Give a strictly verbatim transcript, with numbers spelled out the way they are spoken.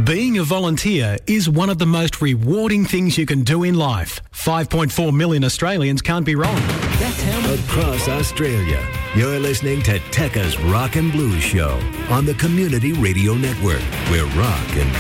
Being a volunteer is one of the most rewarding things you can do in life. five point four million Australians can't be wrong. That's how much. Across Australia, you're listening to Tekka's Rock and Blues Show on the Community Radio Network, where rock and